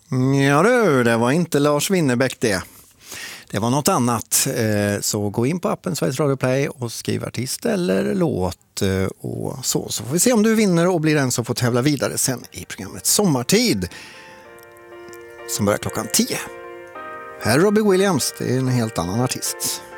Ja du, det var inte Lars Winnerbäck det. Det var något annat. Så gå in på appen Sveriges Radio Play och skriv artist eller låt och så får vi se om du vinner och blir den som får tävla vidare sen i programmet Sommartid som börjar klockan 10. Här är Robbie Williams, det är en helt annan artist.